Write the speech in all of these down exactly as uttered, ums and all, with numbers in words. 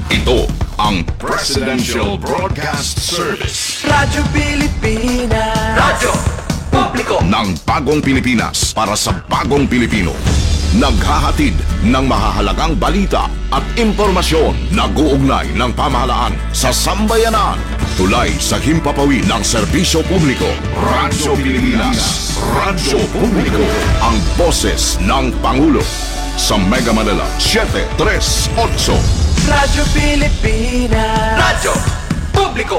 Ito ang Presidential Broadcast Service. Radyo Pilipinas. Radyo Publiko ng bagong Pilipinas para sa bagong Pilipino. Naghahatid ng mahahalagang balita at impormasyon. Nag-uugnay ng pamahalaan sa sambayanan. Tulay sa himpapawid ng serbisyo publiko. Radyo Pilipinas. Radyo Publiko. Ang boses ng Pangulo. Sa Mega Manila, seven three eight. Radyo Pilipinas. Radyo Publiko.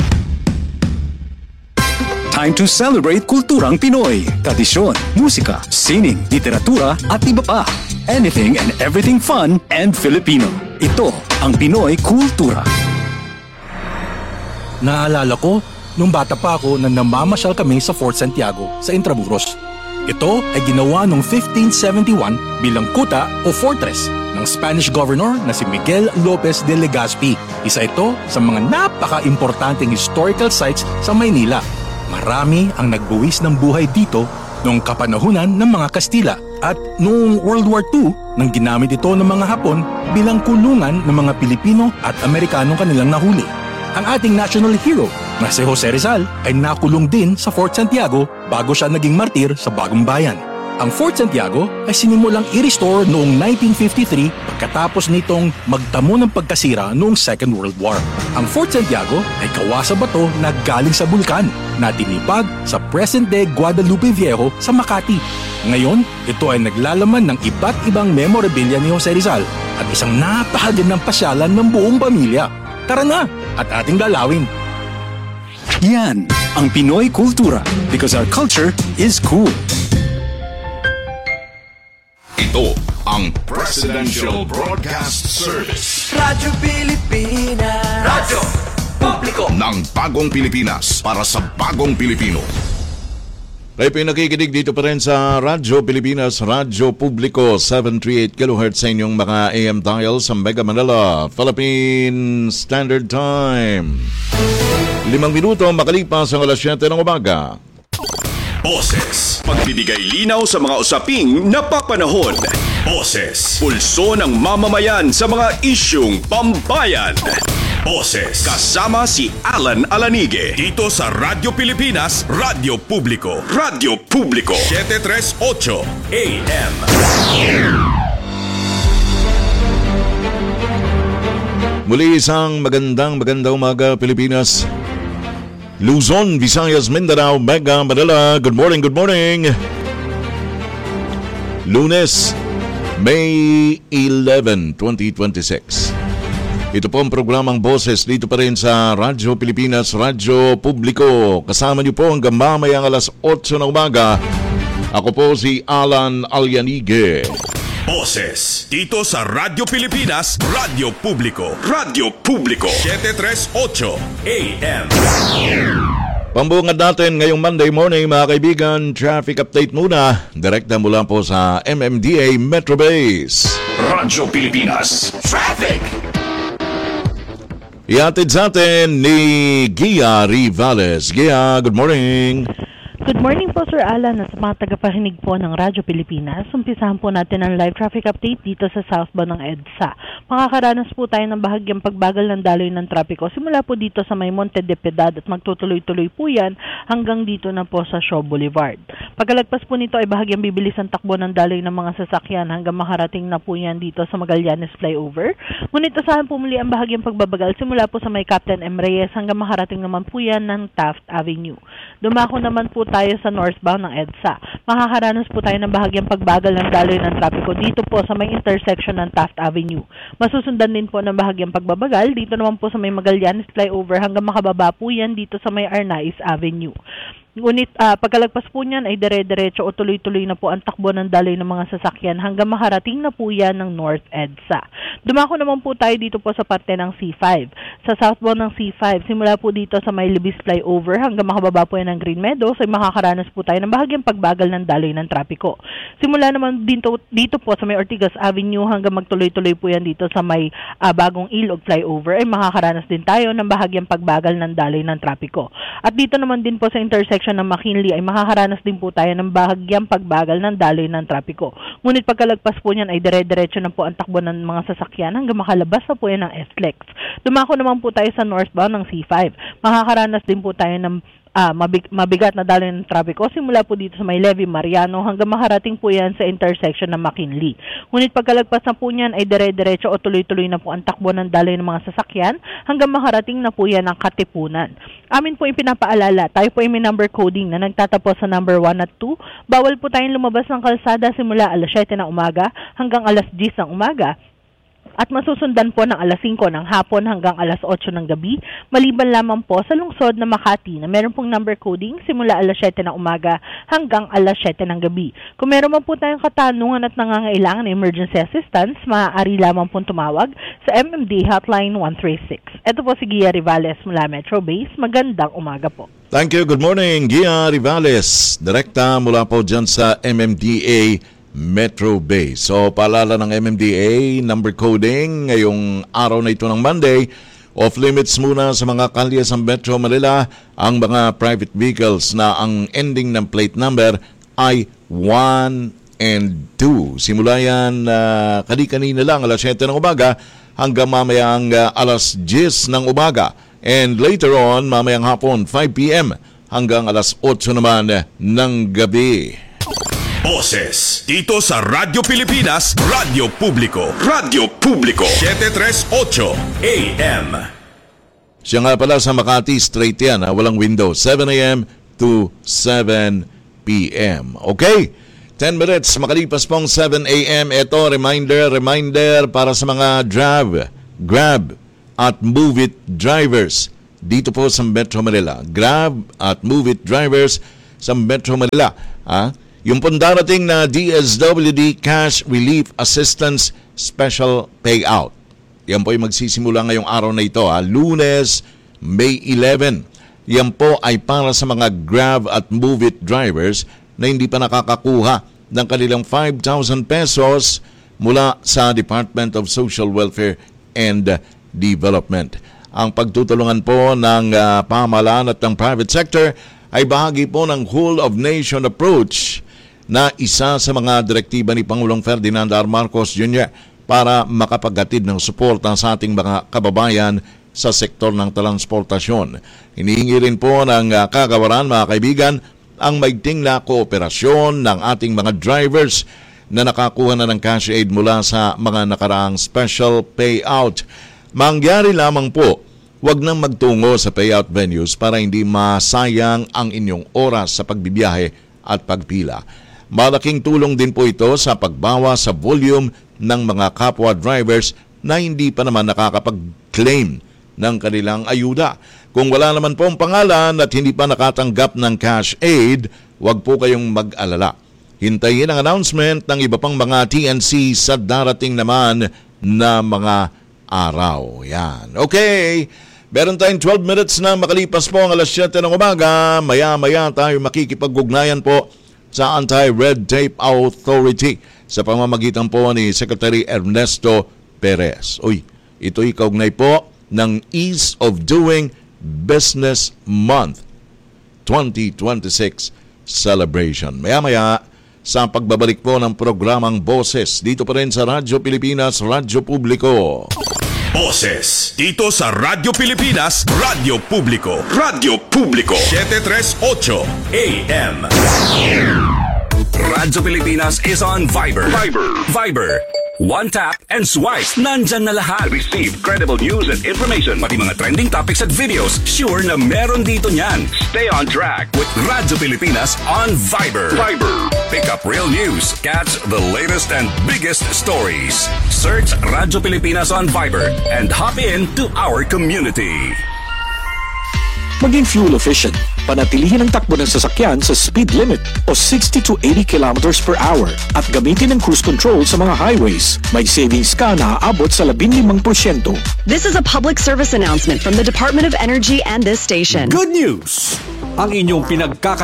Time to celebrate kulturang Pinoy. Tradisyon, musika, sining, literatura at iba pa. Anything and everything fun and Filipino. Ito ang Pinoy Kultura. Naalala ko, nung bata pa ako na namamasyal kami sa Fort Santiago sa Intramuros. Ito ay ginawa noong fifteen seventy-one bilang kuta o fortress ng Spanish governor na si Miguel Lopez de Legazpi. Isa ito sa mga napaka-importanteng historical sites sa Maynila. Marami ang nagbuwis ng buhay dito noong kapanahunan ng mga Kastila at noong World War Two nang ginamit ito ng mga Hapon bilang kulungan ng mga Pilipino at Amerikanong kanilang nahuli. Ang ating national hero na si Jose Rizal ay nakulong din sa Fort Santiago bago siya naging martir sa Bagong Bayan. Ang Fort Santiago ay sinimulang i-restore noong nineteen fifty-three pagkatapos nitong magtamo ng pagkasira noong Second World War. Ang Fort Santiago ay gawa sa bato na galing sa bulkan na tinipag sa present-day Guadalupe Viejo sa Makati. Ngayon, ito ay naglalaman ng iba't ibang memorabilia ni Jose Rizal at isang napakagandang pasyalan ng buong pamilya. Tara na at ating dalawin. Yan ang Pinoy Kultura because our culture is cool. Ito ang Presidential Broadcast Service. Radyo Pilipinas. Radyo Publiko ng bagong Pilipinas para sa bagong Pilipino. Kayo po yung nakikinig dito pa rin sa Radyo Pilipinas, Radyo Publiko, seven thirty-eight kilohertz sa inyong mga A M dial sa Mega Manila, Philippine Standard Time. Limang minuto makalipas ang alas siyete ng umaga. Boses, pagbibigay linaw sa mga usaping napapanahon. Boses, pulso ng mamamayan sa mga isyung pambayan. Boses, kasama si Alan Alanige dito sa Radyo Pilipinas, Radyo Publiko. Radyo Publiko, seven three eight A M. Muli isang magandang magandang umaga Pilipinas. Luzon, Visayas, Mindanao, Mega Manila. Good morning, good morning. Lunes, May eleventh, twenty twenty-six. Ito po ang programang Boses dito pa rin sa Radyo Pilipinas, Radyo Publiko. Kasama niyo po hanggang mamayang alas eight ng umaga. Ako po si Alan Alyanige. Boses, dito sa Radyo Pilipinas, Radyo Publiko. Radyo Publiko, seven three eight A M. Pambungad natin ngayong Monday morning mga kaibigan, traffic update muna. Direkta mula po sa M M D A Metro Base. Radyo Pilipinas Traffic. Ihatid sa atin ni Gia Rivales. Gia, good morning. Good morning po Sir Alan at sa mga tagapakinig po ng Radyo Pilipinas. Umpisahan po natin ang live traffic update dito sa southbound ng EDSA. Makakaranas po tayo ng bahagyang pagbagal ng daloy ng trapiko. Simula po dito sa may Monte de Piedad at magtutuloy-tuloy po yan hanggang dito na po sa Shaw Boulevard. Pagkalagpas po nito ay bahagyang bibilis ang takbo ng daloy ng mga sasakyan hanggang makarating na po yan dito sa Magallanes Flyover. Ngunit asahan po muli ang bahagyang pagbabagal simula po sa may Captain M. Reyes hanggang makarating naman po yan ng Taft Avenue. Dumako naman po tayo sa northbound ng EDSA. Makakaranas po tayo ng bahagyang pagbagal ng daloy ng trapiko dito po sa may intersection ng Taft Avenue. Masusundan din po ng bahagyang pagbabagal dito naman po sa may Magallanes Flyover hanggang makababa po yan dito sa may Arnaiz Avenue. Ngunit uh, pagkalagpas po niyan ay dire-diretso o tuloy-tuloy na po ang takbo ng daloy ng mga sasakyan hanggang makarating na po yan ng North EDSA. Dumako naman po tayo dito po sa parte ng C five. Sa southbound ng C five, simula po dito sa may Libis Flyover hanggang makababa po yan ng Green Meadows ay makakaranas po tayo ng bahagyang pagbagal ng daloy ng trapiko. Simula naman dito, dito po sa may Ortigas Avenue hanggang magtuloy-tuloy po yan dito sa may uh, Bagong Ilog Flyover ay makakaranas din tayo ng bahagyang pagbagal ng daloy ng trapiko. At dito naman din po sa intersection intersection ng McKinley ay makakaranas din po tayo ng bahagyang pagbagal ng daloy ng trapiko. Ngunit pagkalagpas po niyan ay dire-diretso na po ang takbo ng mga sasakyan hanggang makalabas na po yan ng S L E X. Dumako naman po tayo sa northbound ng C five. Makakaranas din po tayo ng Ah, mabig, mabigat na daloy ng trapiko simula po dito sa may Levy Mariano hanggang makarating po yan sa intersection ng McKinley. Ngunit pagkalagpas na po niyan ay dire-diretso o tuloy-tuloy na po ang takbo ng daloy ng mga sasakyan hanggang makarating na po yan ang Katipunan. Amin po ipinapaalala, tayo po ay may number coding na nagtatapos sa number one at two. Bawal po tayong lumabas ng kalsada simula alas siyete ng umaga hanggang alas diyes ng umaga. At masusundan po ng alas singko ng hapon hanggang alas otso ng gabi, maliban lamang po sa lungsod na Makati na meron pong number coding simula alas siyete ng umaga hanggang alas siyete ng gabi. Kung meron man po tayong katanungan at nangangailangan ng emergency assistance, maaari lamang pong tumawag sa M M D Hotline one three six. Ito po si Gia Rivales mula Metro Base. Magandang umaga po. Thank you. Good morning, Gia Rivales. Direkta mula po dyan sa M M D A Metro Bay. So, paalala ng M M D A, number coding, ngayong araw na ito ng Monday, off-limits muna sa mga kalye sa Metro Manila ang mga private vehicles na ang ending ng plate number ay one and two. Simula yan uh, kani-kanina lang, alas siyete ng umaga hanggang mamayang uh, alas diyes ng umaga. And later on, mamayang hapon, five p.m. hanggang alas otso naman ng gabi. Boses dito sa Radyo Pilipinas, Radyo Publiko, Radyo Publiko, seven thirty-eight A M. Siya nga pala sa Makati, straight yan, ha? Walang window, seven a.m. to seven p.m. Okay? ten minutes, makalipas pong seven a.m. Ito, reminder, reminder para sa mga Grab, Grab at Move It drivers dito po sa Metro Manila. Grab at Move It drivers sa Metro Manila, ha? Yung pong darating na D S W D Cash Relief Assistance Special Payout. Yan po ay magsisimula ngayong araw na ito, ha? Lunes, May eleventh. Yan po ay para sa mga Grab at Move It drivers na hindi pa nakakakuha ng kanilang five thousand pesos mula sa Department of Social Welfare and Development. Ang pagtutulungan po ng uh, pamahalaan at ng private sector ay bahagi po ng whole of nation approach na isa sa mga direktiba ni Pangulong Ferdinand R. Marcos Junior para makapaghatid ng suporta sa ating mga kababayan sa sektor ng transportasyon. Hinihingi rin po ng uh, kagawaran, mga kaibigan, ang maigting na kooperasyon ng ating mga drivers na nakakuha na ng cash aid mula sa mga nakaraang special payout. Mangyari lamang po, huwag nang magtungo sa payout venues para hindi masayang ang inyong oras sa pagbibiyahe at pagpila. Malaking tulong din po ito sa pagbawa sa volume ng mga kapwa drivers na hindi pa naman nakakapag-claim ng kanilang ayuda. Kung wala naman po ang pangalan at hindi pa nakatanggap ng cash aid, huwag po kayong mag-alala. Hintayin ang announcement ng iba pang mga T N C sa darating naman na mga araw. Yan. Okay. Meron tayong twelve minutes na makalipas po ang alas siyete ng umaga. Maya-maya tayo makikipag-ugnayan po sa Anti-Red Tape Authority sa pamamagitan po ni Secretary Ernesto Perez. Uy, ito'y kaugnay po ng Ease of Doing Business Month twenty twenty-six celebration. Maya-maya sa pagbabalik po ng programang Boses dito pa rin sa Radyo Pilipinas, Radyo Publiko. Boses dito sa Radyo Pilipinas, Radyo Publiko, Radyo Publiko, seven thirty-eight A M. Radyo Pilipinas is on Viber. Viber. Viber. One tap and swipe. Nandyan na lahat. Receive credible news and information. Pati mga trending topics at videos. Sure na meron dito niyan. Stay on track with Radyo Pilipinas on Viber. Viber. Pick up real news. Catch the latest and biggest stories. Search Radyo Pilipinas on Viber and hop in to our community. Maging fuel efficient. Panatilihin ang takbo ng sasakyan sa speed limit o sixty to eighty kilometers per hour at gamitin ang cruise control sa mga highways. May savings ka na aabot sa fifteen percent. This is a public service announcement from the Department of Energy and this station. Good news! Ang inyong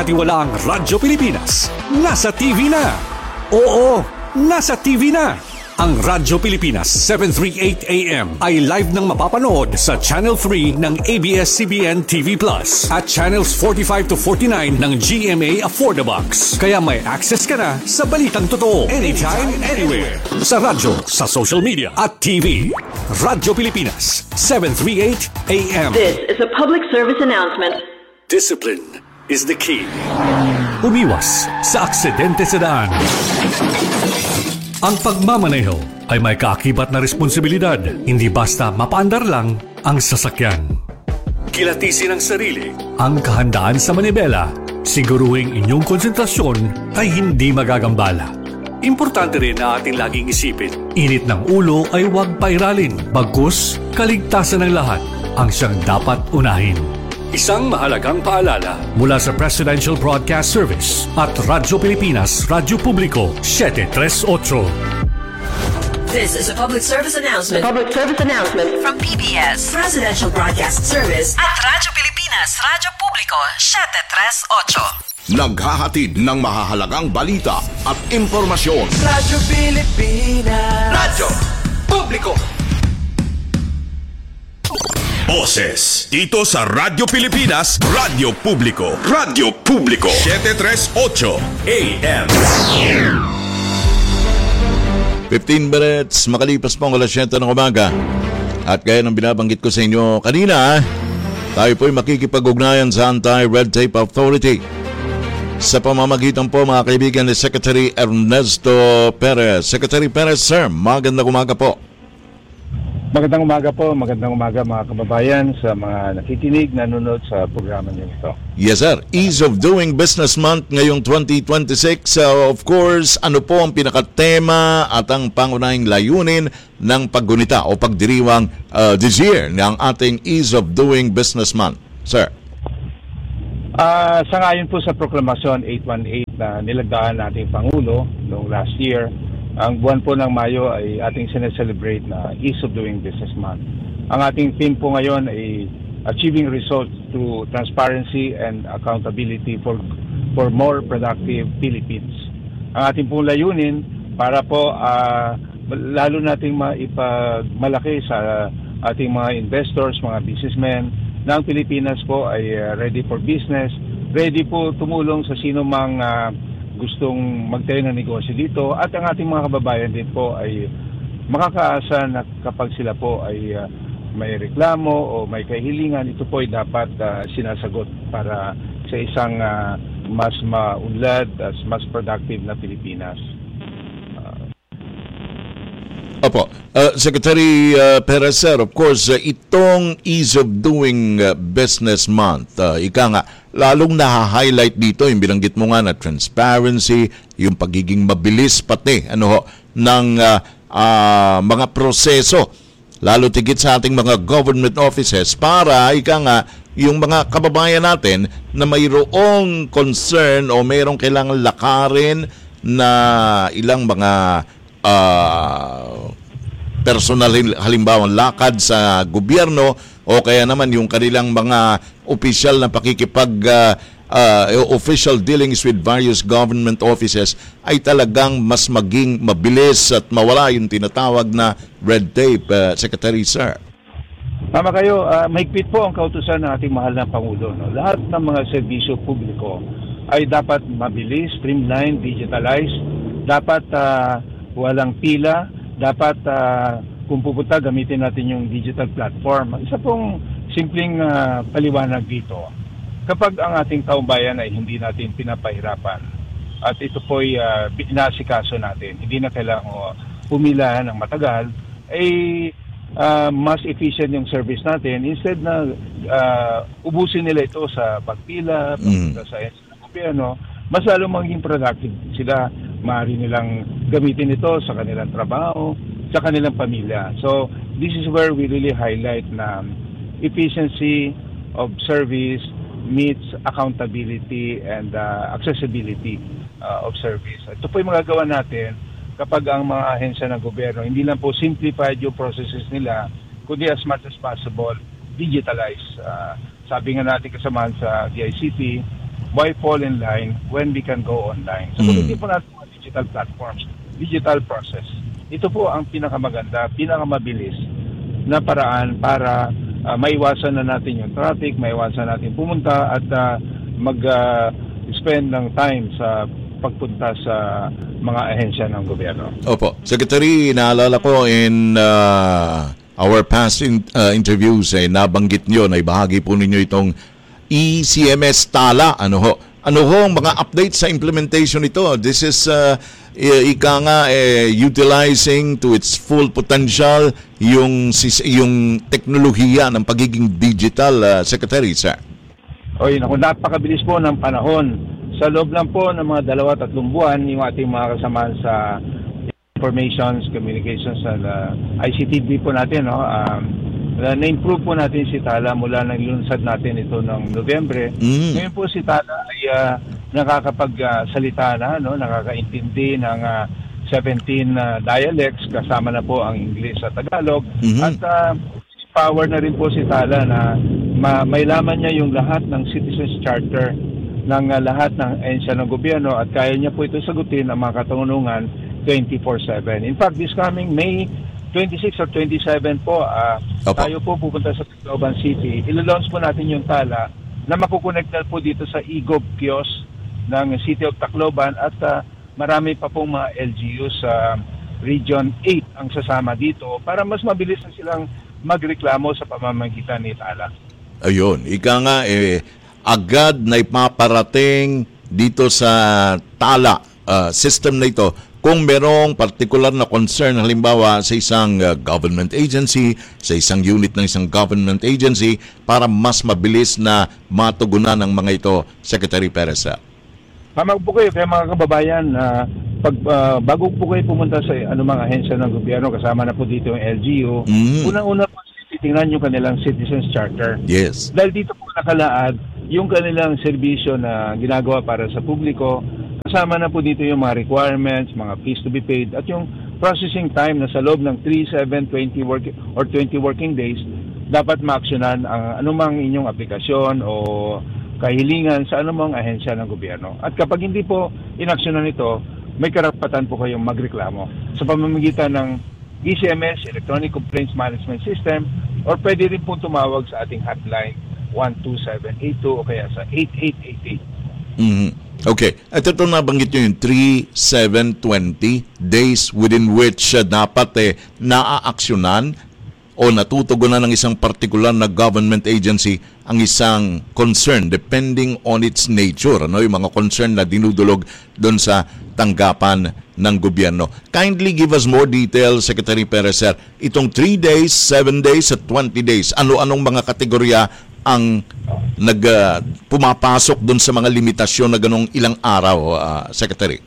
pinagkakatiwalaang Radyo Pilipinas nasa T V na. Oo, nasa T V na. Ang Radyo Pilipinas seven thirty-eight A M ay live nang mapapanood sa Channel three ng A B S C B N T V Plus at Channels forty-five to forty-nine ng G M A Affordabox. Kaya may access ka na sa balitang totoo anytime, anywhere. Sa radyo, sa social media at T V. Radyo Pilipinas seven thirty-eight A M. This is a public service announcement. Discipline is the key. Umiwas sa aksidente sa daan. Ang pagmamaneho ay may kaakibat na responsibilidad, hindi basta mapaandar lang ang sasakyan. Kilatisin ang sarili, ang kahandaan sa manibela, siguruhing inyong konsentrasyon ay hindi magagambala. Importante rin na ating laging isipin, init ng ulo ay huwag pairalin, bagkus kaligtasan ng lahat ang siyang dapat unahin. Isang mahalagang paalala mula sa Presidential Broadcast Service at Radyo Pilipinas, Radyo Publiko seven thirty-eight. This is a public service announcement. Public service announcement From P B S, Presidential Broadcast Service at Radyo Pilipinas, Radyo Publiko seven thirty-eight. Naghahatid ng mahahalagang balita at impormasyon. Radyo Pilipinas. Radyo Publiko. Boses dito sa Radyo Pilipinas, Radyo Publiko. Radyo Publiko seven thirty-eight A M. fifteen minutes makalipas po ang alas siyete ng umaga. At gaya ng binabanggit ko sa inyo kanina, tayo po'y makikipag-ugnayan sa Anti-Red Tape Authority sa pamamagitan po mga kaibigan ni Secretary Ernesto Perez. Secretary Perez, sir, magandang umaga po. Magandang umaga po, magandang umaga mga kababayan sa mga nakikinig, nanonood sa programa niyo ito. Yes sir, Ease of Doing Business Month ngayong twenty twenty-six. So of course, ano po ang pinakatema at ang pangunahing layunin ng paggunita o pagdiriwang uh, this year ng ating Ease of Doing Business Month, sir? Uh, sangayon po sa proklamasyon eight eighteen na nilagdaan nating Pangulo noong last year, ang buwan po ng Mayo ay ating sineselebrate na Ease of Doing Business Month. Ang ating theme po ngayon ay Achieving Results through Transparency and Accountability for for More Productive Philippines. Ang ating pong layunin para po uh, lalo nating maipagmalaki sa ating mga investors, mga businessmen, na ang Pilipinas po ay uh, ready for business, ready po tumulong sa sino mang uh, gustong magtayo ng negosyo dito, at ang ating mga kababayan din po ay makakaasa na kapag sila po ay uh, may reklamo o may kahilingan, ito po ay dapat uh, sinasagot para sa isang uh, mas maunlad at mas productive na Pilipinas. Uh, Opo. Uh, Secretary uh, Perez, sir, of course, uh, itong Ease of Doing uh, Business Month, uh, ika nga, lalong naha-highlight dito, yung binanggit mo nga na transparency, yung pagiging mabilis pati ano ho, ng uh, uh, mga proseso, lalo tigit sa ating mga government offices para, ika nga, yung mga kababayan natin na mayroong concern o mayroong kailangan lakarin na ilang mga uh, personal halimbawa lakad sa gobyerno o kaya naman yung kanilang mga opisyal na pakikipag uh, uh, official dealings with various government offices ay talagang mas maging mabilis at mawala yung tinatawag na red tape, uh, Secretary, sir. Tama kayo, uh, mahigpit po ang kautusan ng ating mahal na Pangulo. No? Lahat ng mga serbisyo publiko ay dapat mabilis, streamline, digitalize, dapat uh, walang pila, dapat uh, kung pupunta gamitin natin yung digital platform. Isa pong simpleng uh, paliwanag dito. Kapag ang ating taong bayan ay hindi natin pinapahirapan at ito po'y uh, inasikaso natin, hindi na kailangan uh, pumila ng matagal, ay uh, mas efficient yung service natin. Instead na uh, ubusin nila ito sa pagpila, pagpila mm. sa gobyerno, mas lalo maging productive sila. Maaari nilang gamitin ito sa kanilang trabaho, sa kanilang pamilya. So, this is where we really highlight na efficiency of service meets accountability and uh, accessibility uh, of service. Ito po yung magagawa natin kapag ang mga ahensya ng gobyerno hindi lang po simplified yung processes nila, kundi as much as possible, digitalize. Uh, sabi nga natin kasamahan sa D I C T, why fall in line when we can go online? So, mm. kung hindi po natin mga digital platforms, digital process, ito po ang pinakamaganda, pinakamabilis na paraan para uh, maiwasan na natin yung traffic, maiwasan natin pumunta at uh, mag-spend uh, ng time sa pagpunta sa mga ahensya ng gobyerno. Opo. Secretary, naalala ko in uh, our past in, uh, interviews, eh, nabanggit nyo, na ibahagi po ninyo itong E C M S Tala. Ano ho? Ano ho ang mga updates sa implementation nito? This is uh, ika nga eh, utilizing to its full potential yung yung teknolohiya ng pagiging digital, uh, Secretary, sir. Oy, naku, napakabilis po ng panahon. Sa loob lang po ng mga dalawa tatlong buwan, yung ating mga kasamahan sa informations, communications, at uh, I C T V po natin, no? Um, na-improve po natin si Tala mula nang lunsad natin ito noong Nobyembre. Mm. Ngayon po si Tala ay uh, nakakapagsalita uh, na, no? Nakakaintindi ng uh, seventeen uh, dialects, kasama na po ang English at Tagalog. Mm-hmm. At uh, power na rin po si Tala na ma- may laman niya yung lahat ng Citizens Charter ng uh, lahat ng ahensya ng gobyerno at kaya niya po ito sagutin ang mga katanungan twenty-four seven. In fact, this coming May twenty-six or twenty-seven po, uh, tayo po pupunta sa Tacloban City. Ilo-launch po natin yung Tala na makukonect na po dito sa e-gov kiosk ng City of Tacloban at uh, marami pa pong mga L G U sa uh, Region eight ang sasama dito para mas mabilis na silang magreklamo sa pamamagitan ni Tala. Ayun, ika nga eh, agad na ipaparating dito sa Tala uh, system na ito kung merong particular na concern, halimbawa sa isang uh, government agency, sa isang unit ng isang government agency, para mas mabilis na matugunan ng mga ito, Secretary Perez. Tama po kayo, kaya mga kababayan, uh, pag, uh, bago po kayo pumunta sa anumang ahensya ng gobyerno, kasama na po dito yung L G U, mm. unang-una po titingnan yung kanilang Citizens Charter. Yes. Dahil dito po nakalaad yung kanilang serbisyo na ginagawa para sa publiko. Kasama na po dito yung mga requirements, mga fees to be paid, at yung processing time na sa loob ng three, seven, twenty work, or twenty working days, dapat ma-actionan ang anumang inyong aplikasyon o kahilingan sa anumang ahensya ng gobyerno. At kapag hindi po inaksyonan ito, may karapatan po kayong magreklamo sa pamamagitan ng E C M S, Electronic Complaints Management System, or pwede rin po tumawag sa ating hotline one two seven eight two o kaya sa eight eight eight eight. Mm-hmm. Okay. At ito nabanggit nyo yung three, seven, twenty days within which uh, dapat eh, naaaksyonan o natutugunan ng isang particular na government agency ang isang concern depending on its nature. Ano, yung mga concern na dinudulog doon sa tanggapan ng gobyerno. Kindly give us more details, Secretary Perez, sir. Itong three days, seven days at twenty days, ano-anong mga kategorya ang nag uh, pumapasok doon sa mga limitasyon na ganong ilang araw, uh, Secretary?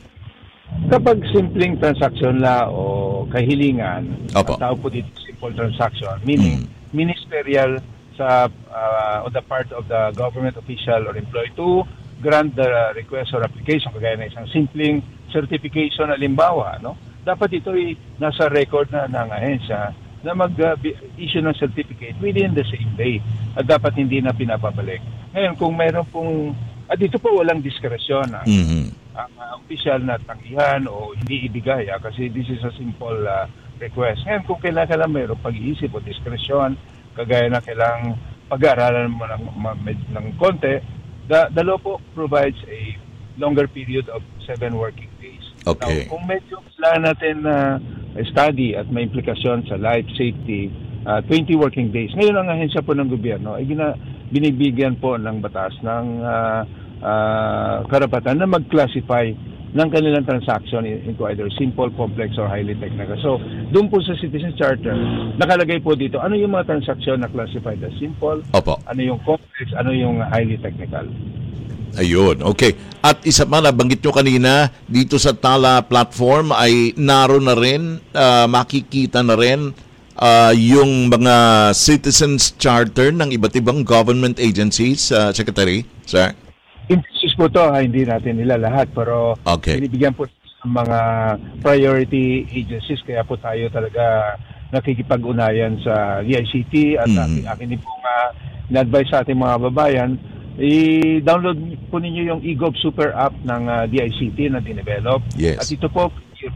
Kapag simpleng transaction la o kahilingan, Opo. tao po dito simple transaction, meaning mm. ministerial sa uh, on the part of the government official or employee to grant the request or application, kagaya na isang simpleng certification, halimbawa, no? Dapat ito ay nasa record na ng ahensya na mag-issue uh, ng certificate within the same day at dapat hindi na pinapabalik. Ngayon, kung mayroon pong, at dito po walang diskresyon ang, mm-hmm. ang uh, official na tanggihan o hindi ibigay ah, kasi this is a simple uh, request. Ngayon, kung kailangan lang mayroon pag-iisip o diskresyon, kagaya na kailangang pag-aaralan mo ng, ng konti, the, the law po provides a longer period of seven working days. Okay. Now, kung medyo kailangan natin na uh, study at may implikasyon sa life safety, uh, twenty working days. Ngayon ang ahensya po ng gobyerno ay gina, binibigyan po ng batas ng uh, uh, karapatan na mag-classify ng kanilang transaction into either simple, complex, or highly technical. So, doon po sa Citizen Charter, nakalagay po dito, ano yung mga transaction na classified as simple, Opo. ano yung complex, ano yung highly technical. Ayun, okay. At isa pa, nabanggit nyo kanina, dito sa Tala platform ay naroon na rin, uh, makikita na rin uh, yung mga Citizens Charter ng iba't ibang government agencies, uh, Secretary, sir? Emphasis po to, ha, hindi natin nila lahat, pero okay. binibigyan po ng mga priority agencies, kaya po tayo talaga nakikipag-unayan sa D I C T at mm. akin din po nga na-advise sa ating mga babayan, i-download po ninyo yung e-gov super app ng uh, D I C T na dinevelop. Yes. At ito po, pag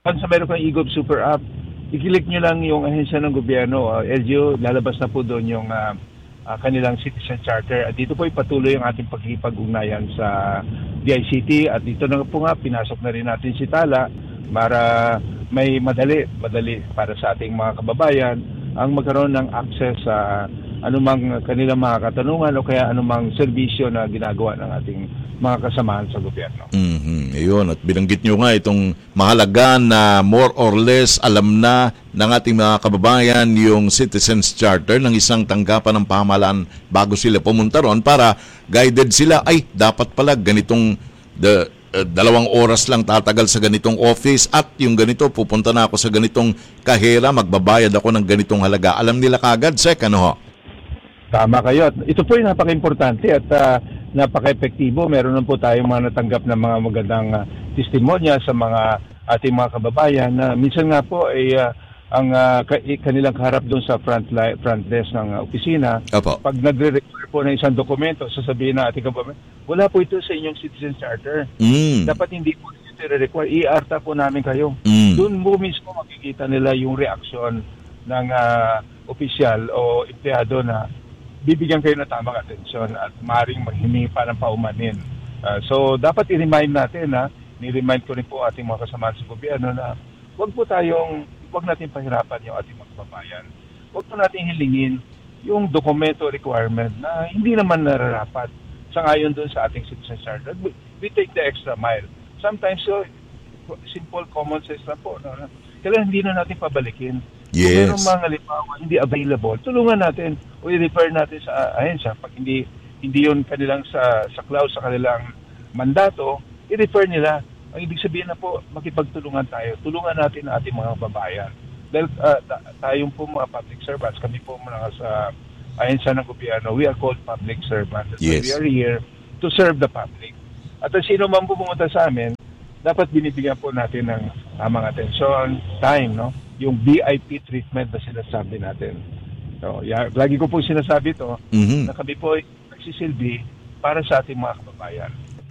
Pag sa meron kang e-gov super app, i-click nyo lang yung ahensya ng gobyerno. Uh, L G U, lalabas na po doon yung uh, uh, kanilang citizen charter. At dito po ipatuloy ang ating pagkikipag-ugnayan sa D I C T. At dito na po nga, pinasok na rin natin si Tala para may madali, madali para sa ating mga kababayan ang magkaroon ng access sa anumang kanilang mga katanungan o kaya anumang serbisyo na ginagawa ng ating mga kasamahan sa gobyerno. Mm-hmm. Ayun, at binanggit nyo nga itong mahalaga na more or less alam na ng ating mga kababayan yung Citizens Charter ng isang tanggapan ng pamahalaan bago sila pumunta ron para guided sila, ay dapat pala ganitong the, uh, dalawang oras lang tatagal sa ganitong office at yung ganito pupunta na ako sa ganitong kahera, magbabayad ako ng ganitong halaga. Alam nila kagad, Sek, ano ho? Tama kayo. At ito po yung napaka-importante at uh, napaka-epektibo. Meron na po tayong mga natanggap na mga magandang uh, testimonya sa mga ating mga kababayan na minsan nga po ay uh, ang uh, kanilang kaharap doon sa front, li- front desk ng uh, opisina. Opo. Pag nagre-require po ng isang dokumento, sasabihin na ating kababayan, wala po ito sa inyong Citizen Charter. Mm. Dapat hindi po ito require. I-arta po namin kayo. Mm. Doon mo mismo makikita nila yung reaksyon ng uh, opisyal o empleyado na bibigyan kayo ng tamang atensyon at maaaring maghimingi pa ng paumanin. Uh, so, dapat i-remind natin, ha, ni-remind ko rin po ating mga kasamahan sa gobyerno na huwag po tayong, huwag natin pahirapan yung ating mga kababayan. Huwag po natin hilingin yung dokumento requirement na hindi naman nararapat sa ngayon doon sa ating Citizen Charter. We, we take the extra mile. Sometimes, so, simple common sense lang po. No? Kailangan hindi na natin pabalikin. Yes. Kung mayroong mga lipawan hindi available, tulungan natin o i-refer natin sa ahensya. Pag hindi hindi yun kanilang sa, sa cloud, sa kanilang mandato, i-refer nila. Ang ibig sabihin na po, makipagtulungan tayo. Tulungan natin ang ating mga babayan. Dahil uh, tayong po mga public servants, kami po mga sa ahensya ng gobyerno, we are called public servants. Yes. We are here to serve the public. At ang sino man pumunta sa amin, dapat binibigyan po natin ng tamang atensyon, time, no? Yung V I P treatment na sinasabi natin. So, yeah, lagi ko po sinasabi ito, mm-hmm. na kami po ay nagsisilbi para sa ating mga kababayan.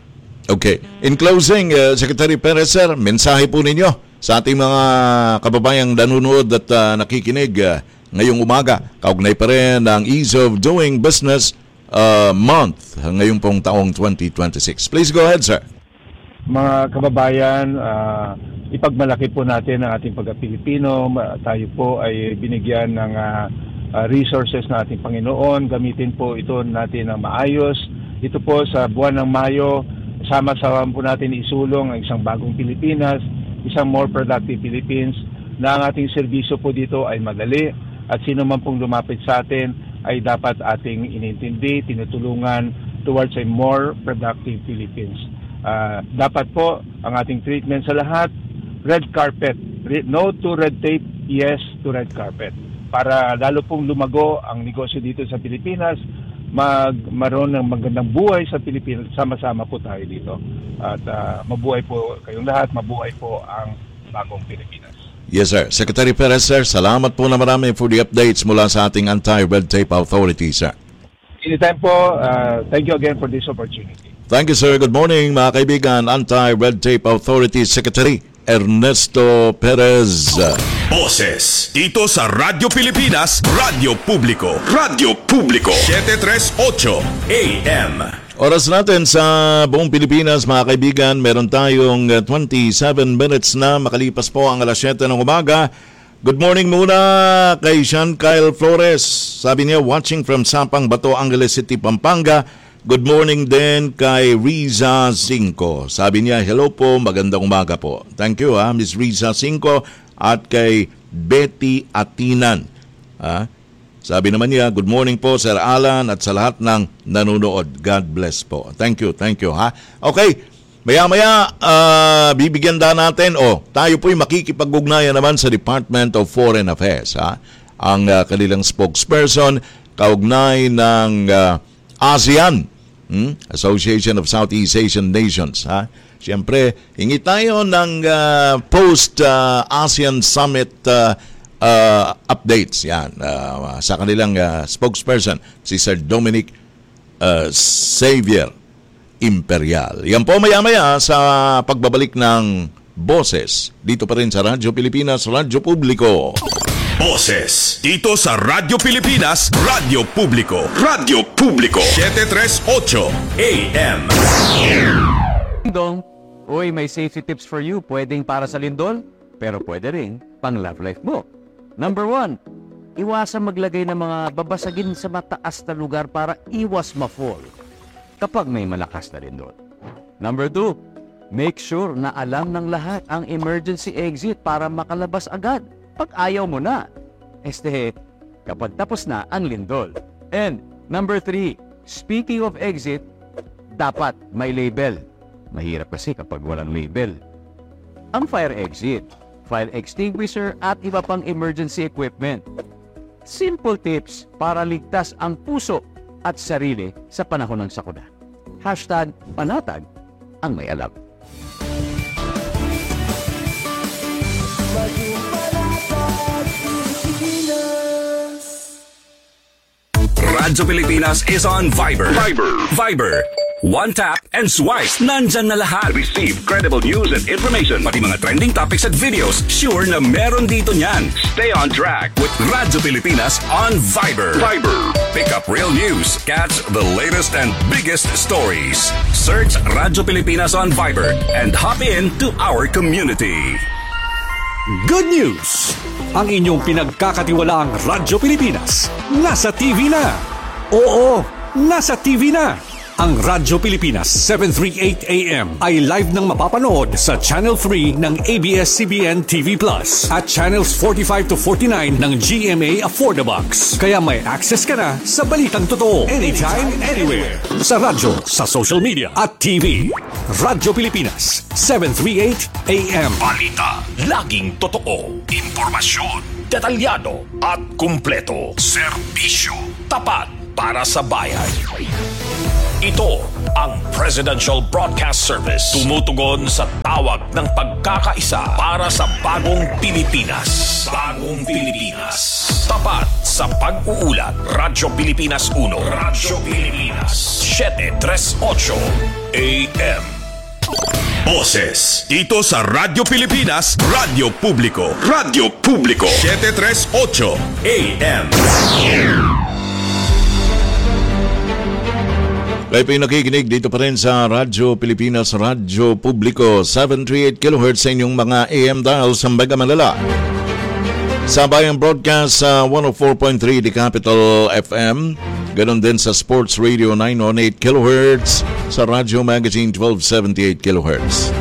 Okay. In closing, uh, Secretary Perez, sir, mensahe po ninyo sa ating mga kababayang nanonood at uh, nakikinig uh, ngayong umaga. Kaugnay pa rin ang Ease of Doing Business uh, Month ngayong pong taong twenty twenty-six. Please go ahead, sir. Mga kababayan, uh, ipagmalaki po natin ang ating pagka-Pilipino. Tayo po ay binigyan ng uh, uh, resources na ating Panginoon. Gamitin po ito natin ng maayos. Ito po sa buwan ng Mayo, sama-sama po natin isulong ang isang bagong Pilipinas, isang more productive Philippines, na ang ating serbisyo po dito ay madali at sino man pong lumapit sa atin ay dapat ating inintindi, tinutulungan towards a more productive Philippines. Uh, dapat po ang ating treatment sa lahat, red carpet. No to red tape, yes to red carpet. Para lalo pong lumago ang negosyo dito sa Pilipinas, magmaroon ng magandang buhay sa Pilipinas, sama-sama po tayo dito. At uh, mabuhay po kayong lahat, mabuhay po ang bagong Pilipinas. Yes, sir. Secretary Perez, sir, salamat po na marami for the updates mula sa ating Anti-Red Tape Authority, sir. Anytime po, uh, thank you again for this opportunity. Thank you, sir. Good morning, mga kaibigan. Anti-Red Tape Authority Secretary Ernesto Perez. Boses dito sa Radyo Pilipinas, Radyo Publiko, Radyo Publiko, seven thirty-eight A M. Oras natin sa buong Pilipinas, mga kaibigan, meron tayong twenty-seven minutes na makalipas po ang alas siyete ng umaga. Good morning muna kay Sean Kyle Flores. Sabi niya, watching from Sampang, Bato, Angeles City, Pampanga. Good morning din kay Riza Cinco. Sabi niya, hello po, magandang umaga po. Thank you, ha, Miss Riza Cinco. At kay Betty Atinan. Ha? Sabi naman niya, good morning po, Sir Alan, at sa lahat ng nanonood. God bless po. Thank you, thank you, ha? Okay, maya-maya, uh, bibigyan da natin, o, oh, tayo po'y makikipag-ugnayan naman sa Department of Foreign Affairs, ha? Ang uh, kanilang spokesperson, kaugnay ng uh, ASEAN, hmm? Association of Southeast Asian Nations, ha? Siyempre, hingi tayo ng uh, post-ASEAN uh, Summit uh, uh, updates yan uh, sa kanilang uh, spokesperson, si Sir Dominic uh, Xavier Imperial. Yan po maya-maya sa pagbabalik ng Boses, dito pa rin sa Radyo Pilipinas, Radyo Publiko. Boses, dito sa Radyo Pilipinas, Radyo Publiko. Radyo Publiko, seven thirty-eight A M. Dong, uy, may safety tips for you. Pwedeng para sa lindol, pero pwede rin pang love life mo. Number one, iwasan maglagay ng mga babasagin sa mataas na lugar para iwas ma-fall kapag may malakas na lindol. Number two, make sure na alam ng lahat ang emergency exit para makalabas agad pag ayaw mo na. Este, kapag tapos na ang lindol. And number three, speaking of exit, dapat may label. Mahirap kasi kapag walang label. Ang fire exit, fire extinguisher at iba pang emergency equipment. Simple tips para ligtas ang puso at sarili sa panahon ng sakuna. Hashtag panatag ang may alam. Radyo Pilipinas is on Viber. Viber. Viber. One tap and swipe. Nandyan na lahat. Receive credible news and information. Pati mga trending topics at videos. Sure na meron dito niyan. Stay on track with Radyo Pilipinas on Viber. Viber. Pick up real news. Catch the latest and biggest stories. Search Radyo Pilipinas on Viber and hop in to our community. Good news! Ang inyong pinagkakatiwalaang Radyo Pilipinas nasa T V na. Oo, nasa T V na. Ang Radyo Pilipinas seven thirty-eight A M ay live nang mapapanood sa Channel three ng A B S C B N T V Plus at Channels forty-five to forty-nine ng G M A Affordabox. Kaya may access ka na sa balitang totoo anytime, anywhere. Sa radyo, sa social media at T V. Radyo Pilipinas seven thirty-eight A M. Balita, laging totoo. Impormasyon, detalyado at kumpleto. Serbisyo, tapat para sa bayan. Ito ang Presidential Broadcast Service. Tumutugon sa tawag ng pagkakaisa para sa bagong Pilipinas. Bagong Pilipinas. Tapat sa pag-uulat. Radyo Pilipinas one. Radyo Pilipinas seven thirty-eight A M. Boses, dito sa Radyo Pilipinas, Radyo Publiko. Radyo Publiko seven thirty-eight A M. Kayo po yung nakikinig dito pa rin sa Radyo Pilipinas, Radyo Publiko, seven thirty-eight kilohertz sa inyong mga A M dial sa Mega Manila. Sa Bayang Broadcast sa one oh four point three The Capital F M. Ganon din sa Sports Radio nine oh eight kilohertz, sa Radyo Magazine twelve seventy-eight kilohertz.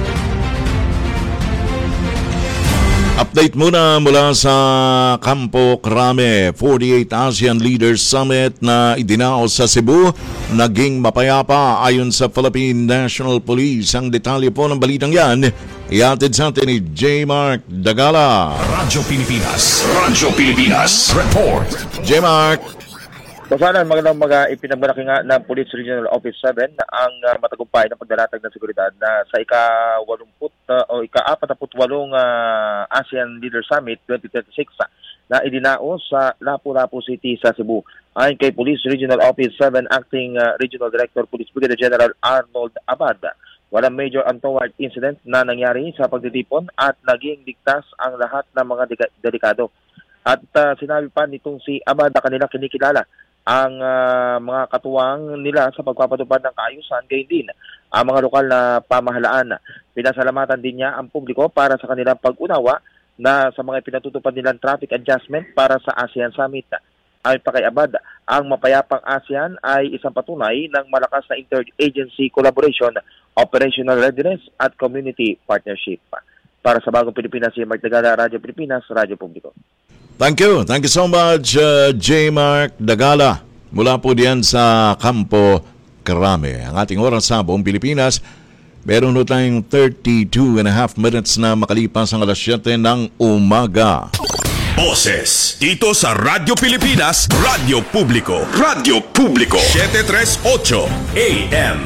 Update muna mula sa Campo Crame, forty-eight ASEAN Leaders Summit na idinaos sa Cebu, naging mapayapa ayon sa Philippine National Police. Ang detalye po ng balitang yan, ihatid sa atin ni J. Mark Dagala. Radyo Pilipinas, Radyo Pilipinas, report. J. Mark. Kasanan, magandang mga ipinagmalaki nga ng Police Regional Office seven ang uh, matagumpay na pagdalatag ng seguridad na sa ika-walumput uh, o ika-apataputwalong uh, ASEAN Leader Summit twenty twenty-six uh, na idinaos sa Lapu-Lapu City sa Cebu. Ayon kay Police Regional Office seven Acting uh, Regional Director Police Brigadier General Arnold Abad, walang major untoward incident na nangyari sa pagtitipon at naging ligtas ang lahat ng mga de- delikado. At uh, sinabi pa nitong si Abad na kanila kinikilala ang uh, mga katuwang nila sa pagpapatupad ng kaayusan, gayon din ang mga lokal na pamahalaan. Pinasalamatan din niya ang publiko para sa kanilang pag-unawa na sa mga pinatutupad nilang traffic adjustment para sa ASEAN Summit. Ayon pa kay Abad, ang mapayapang ASEAN ay isang patunay ng malakas na interagency collaboration, operational readiness at community partnership. Para sa Bagong Pilipinas, si Mark Dagala, Radyo Pilipinas, Radyo Publiko. Thank you. Thank you so much, uh, J. Mark Dagala. Mula po diyan sa Campo Crame. Ang ating oras sa Buong Pilipinas, meron po tayong thirty-two and a half minutes na makalipas ang alas siyete ng umaga. Boses, dito sa Radyo Pilipinas, Radyo Publiko. Radyo Publiko, seven thirty-eight A M.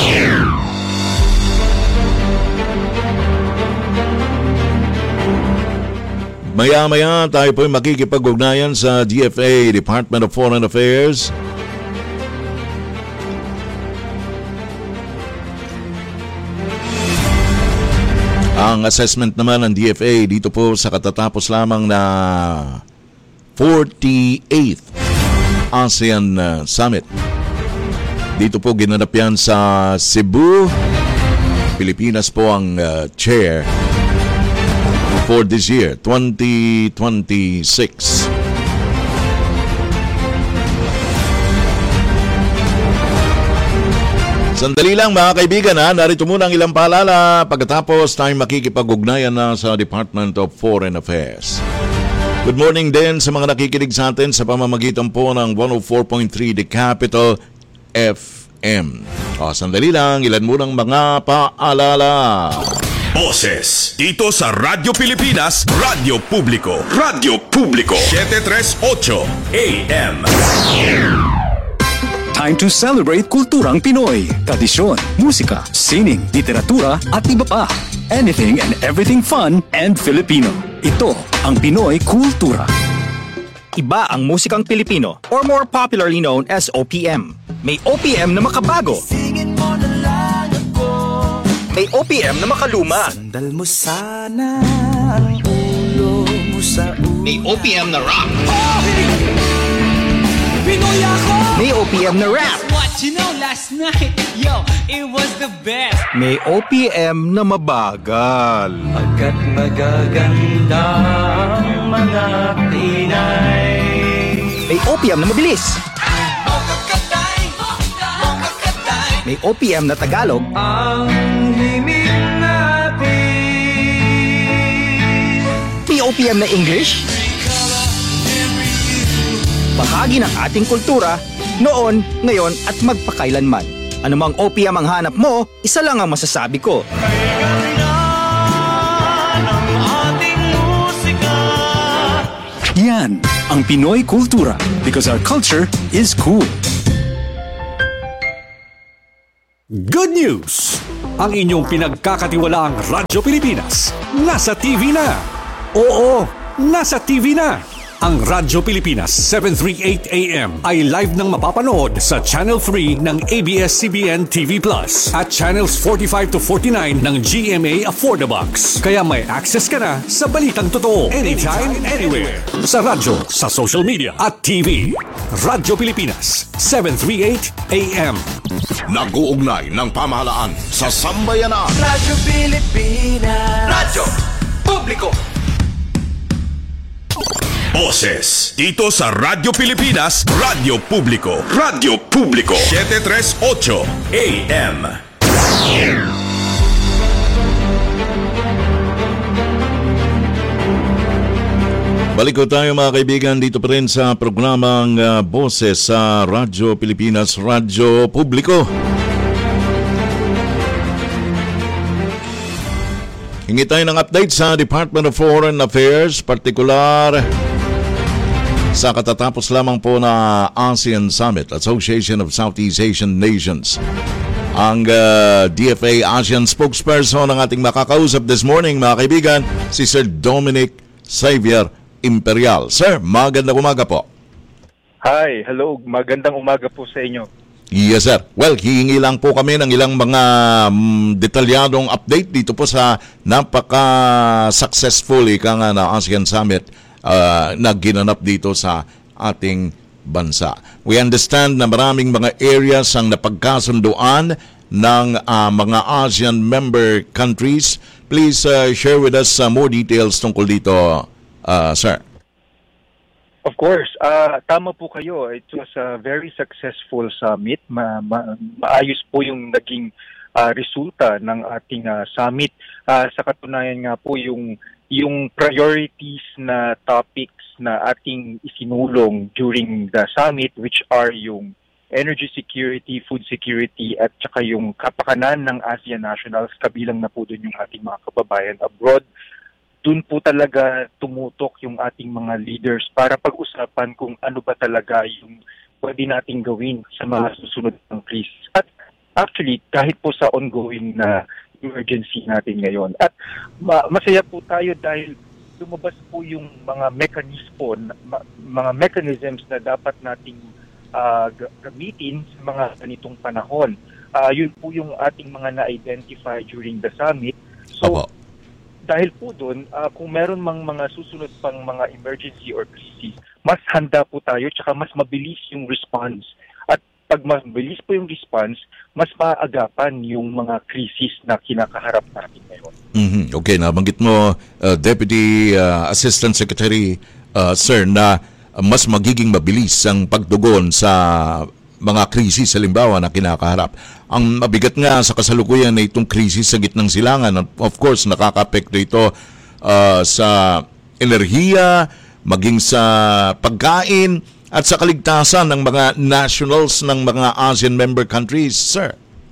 Maya-maya tayo po'y makikipag-ugnayan sa D F A, Department of Foreign Affairs. Ang assessment naman ng D F A dito po sa katatapos lamang na forty-eighth ASEAN uh, Summit. Dito po ginanap yan sa Cebu. Pilipinas po ang uh, chair for this year, twenty twenty-six. Sandali lang mga kaibigan ha, narito muna ang ilang paalala pagkatapos tayong makikipag-ugnayan na sa Department of Foreign Affairs. Good morning din sa mga nakikinig sa atin sa pamamagitan po ng one oh four point three The Capital F M. O, sandali lang, ilan munang mga paalala. Boses dito sa Radyo Pilipinas, Radyo Publiko, Radyo Publiko, seven thirty-eight A M. Time to celebrate kulturang Pinoy. Tradisyon, musika, sining, literatura at iba pa. Anything and everything fun and Filipino. Ito ang Pinoy Kultura. Iba ang musikang Pilipino or more popularly known as O P M. May O P M na makabago. May O P M na makaluma. Sandal mo sana ang ulo mo sa ulo. May O P M na rock. Pinoy ako! May O P M na rap. What you know last night, yo, it was the best. May O P M na mabagal. Pagkat magaganda ang mga Pinay. May O P M na mabilis. May O P M na Tagalog. Ang himig natin. May O P M na English. Bahagi ng ating kultura, noon, ngayon at magpakailanman. Anumang O P M ang hanap mo, isa lang ang masasabi ko. Yan ang Pinoy Kultura because our culture is cool. Good news! Ang inyong pinagkakatiwalaang Radyo Pilipinas nasa T V na. Oo, nasa T V na. Ang Radyo Pilipinas seven thirty-eight A M ay live nang mapapanood sa Channel three ng A B S C B N T V Plus at Channels forty-five to forty-nine ng G M A Affordabox. Kaya may access ka na sa balitang totoo anytime, anywhere. Sa radyo, sa social media at T V. Radyo Pilipinas seven thirty-eight A M. Nag-uugnay ng pamahalaan sa sambayanan. Radyo Pilipinas. Radyo Publiko. Boses dito sa Radyo Pilipinas, Radyo Publiko, Radyo Publiko, seven thirty-eight A M. Balik ko tayo mga kaibigan dito pa rin sa programang uh, Boses sa Radyo Pilipinas, Radyo Publiko. Hingi tayo ng update sa Department of Foreign Affairs, partikular sa katatapos lamang po na ASEAN Summit, Association of Southeast Asian Nations. Ang uh, D F A ASEAN spokesperson ang ating makakausap this morning mga kaibigan, si Sir Dominic Xavier Imperial. Sir, magandang umaga po. Hi, hello. Magandang umaga po sa inyo. Yes, sir. Well, hihingi lang po kami ng ilang mga um, detalyadong update dito po sa napaka-successful ika nga na ASEAN Summit uh, na ginanap dito sa ating bansa. We understand na maraming mga areas ang napagkasunduan ng uh, mga ASEAN member countries. Please uh, share with us uh, more details tungkol dito, uh, sir. Of course, uh, tama po kayo. It was a very successful summit. Ma- ma- maayos po yung naging uh, resulta ng ating uh, summit. Uh, sa katunayan nga po yung yung priorities na topics na ating isinulong during the summit, which are yung energy security, food security, at saka yung kapakanan ng ASEAN nationals, kabilang na po dun yung ating mga kababayan abroad. Doon po talaga tumutok yung ating mga leaders para pag-usapan kung ano ba talaga yung pwede nating gawin sa mga susunod ng crisis. At actually, kahit po sa ongoing na emergency natin ngayon. At ma- masaya po tayo dahil lumabas po yung mga mechanismo, ma- mga mechanisms na dapat nating uh, g- gamitin sa mga ganitong panahon. Uh, yun po yung ating mga na-identify during the summit. So, Opo. dahil po doon, uh, kung meron mang mga susunod pang mga emergency or crisis, mas handa po tayo tsaka mas mabilis yung response. At pag mas mabilis po yung response, mas maagapan yung mga crisis na kinakaharap natin ngayon. Mm-hmm. Okay, nabanggit mo, uh, Deputy uh, Assistant Secretary, uh, Sir, na uh, mas magiging mabilis ang pagtugon sa mga krisis, halimbawa, na kinakaharap. Ang mabigat nga sa kasalukuyan na itong krisis sa gitnang silangan, of course, nakaka-apekto ito uh, sa enerhiya, maging sa pagkain, at sa kaligtasan ng mga nationals ng mga ASEAN member countries, sir.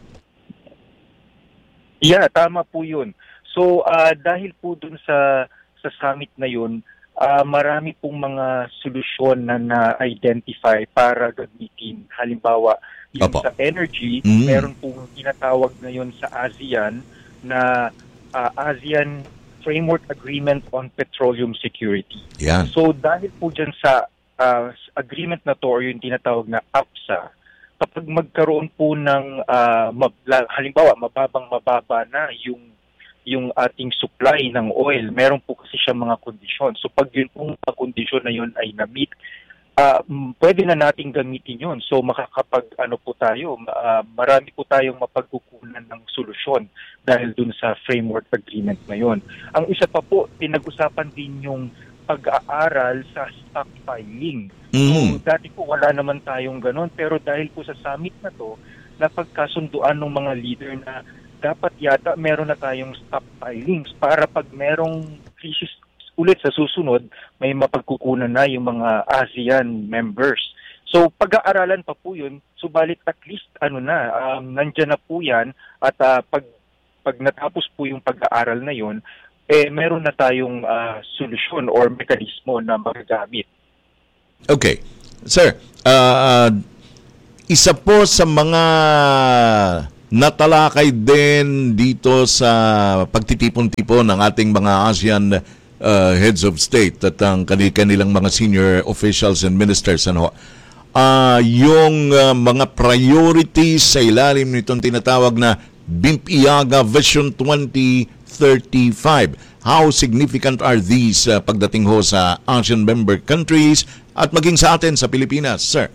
Yeah, tama po yun. So, uh, dahil po dun sa, sa summit na yun, uh, marami pong mga solusyon na na-identify para gamitin. Halimbawa, yung Opo. sa energy, mm. meron pong tinatawag ngayon sa ASEAN na uh, ASEAN Framework Agreement on Petroleum Security. Yeah. So, dahil po dyan sa uh, agreement na to or yung tinatawag na A P S A, kapag magkaroon po ng uh, mab- halimbawa mababang mababa na yung yung ating supply ng oil, meron po kasi siya mga kondisyon. So pag yun pong mga kondisyon na yun ay na-meet, uh, pwede na nating gamitin yun. So makakapag ano po tayo, uh, marami po tayong mapagkukunan ng solusyon dahil dun sa framework agreement na yun. Ang isa pa po, pinag-usapan din yung pag-aaral sa stockpiling. Mm. So, dati po wala naman tayong ganon, pero dahil po sa summit na to, napagkasunduan ng mga leader na dapat yata meron na tayong stockpilings para pag merong crisis ulit sa susunod, may mapagkukunan na yung mga ASEAN members. So pag-aaralan pa po yun, subalit at least ano na, um, nandyan na po yan at uh, pag, pag natapos po yung pag-aaral na yun, eh meron na tayong uh, solusyon or mekanismo na magagamit. Okay. Sir, uh, isa po sa mga natalakay din dito sa pagtitipon-tipon ng ating mga ASEAN uh, heads of state at ang kanilang mga senior officials and ministers, ano, uh, yung uh, mga priorities sa ilalim nitong tinatawag na B I M P-I-A-G-A Vision twenty thirty-five. How significant are these uh, pagdating ho sa ASEAN member countries at maging sa atin sa Pilipinas, sir?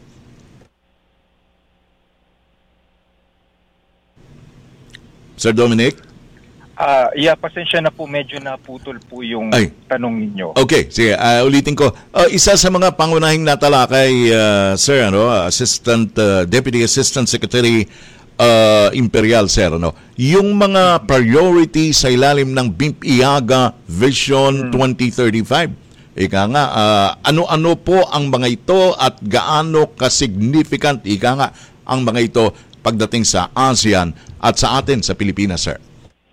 Sir Dominic? Uh, yeah, pasensya na po, medyo naputol po yung Ay. tanong ninyo. Okay, sige, uh, ulitin ko. Uh, isa sa mga pangunahing natalakay, uh, sir, ano, Assistant, uh, Deputy Assistant Secretary uh, Imperial, sir, ano, yung mga priorities sa ilalim ng B I M P-I-A-G-A Vision hmm. twenty thirty-five. Ika nga, uh, ano-ano po ang mga ito at gaano ka-significant, ika nga, ang mga ito pagdating sa ASEAN at sa atin sa Pilipinas, sir?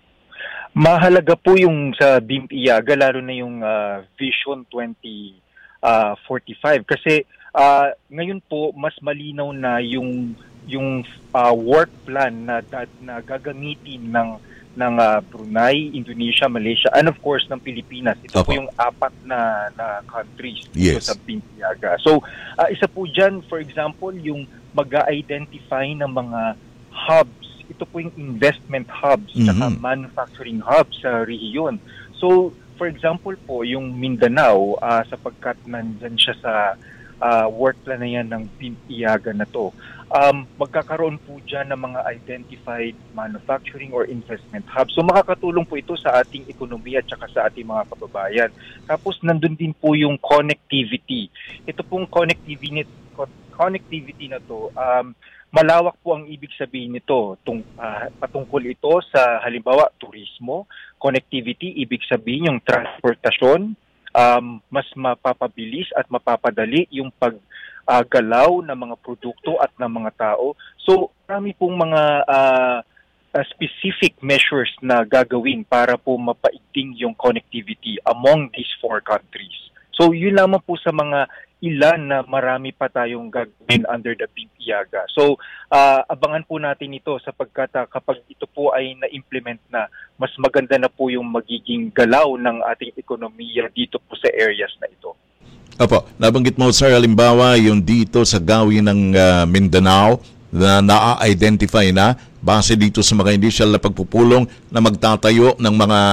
Mahalaga po yung sa B I M P-I-A-G-A, lalo na yung uh, Vision twenty forty-five. Kasi uh, ngayon po, mas malinaw na yung yung uh, work plan na, na gagamitin ng ng uh, Brunei, Indonesia, Malaysia, and of course ng Pilipinas. Ito Opo. po yung apat na, na countries dito yes. sa B I M P-I-A-G-A. So, uh, isa po dyan, for example, yung mag-identify ng mga hubs. Ito po yung investment hubs mm-hmm. at manufacturing hubs sa rehiyon. So, for example po, yung Mindanao, uh, sapagkat nandyan siya sa uh, work plan na yan ng B I M P-I-A-G-A na to, um, magkakaroon po dyan ng mga identified manufacturing or investment hubs. So, makakatulong po ito sa ating ekonomiya at saka sa ating mga kababayan. Tapos, nandun din po yung connectivity. Ito pong connectivity, connectivity na to, um, malawak po ang ibig sabihin nito. Tung, uh, patungkol ito sa halimbawa turismo, connectivity, ibig sabihin yung transportasyon, um, mas mapapabilis at mapapadali yung paggalaw uh, ng mga produkto at ng mga tao. So, marami pong mga uh, uh, specific measures na gagawin para po mapaigting yung connectivity among these four countries. So, yun lamang po sa mga ilan na marami pa tayong gagawin under the B I M P-I-A-G-A. So, uh, abangan po natin ito sapagkat uh, kapag ito po ay na-implement na, mas maganda na po yung magiging galaw ng ating ekonomiya dito po sa areas na ito. Opo, nabanggit mo, sir, halimbawa yung dito sa gawin ng uh, Mindanao na na-identify na base dito sa mga initial na pagpupulong na magtatayo ng mga